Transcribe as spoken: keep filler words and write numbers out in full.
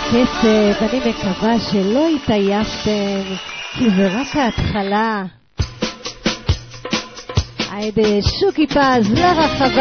הכסף, אני מקווה שלא התעייפתם, כי זה רק ההתחלה. היידה שוקי פז לרחבה.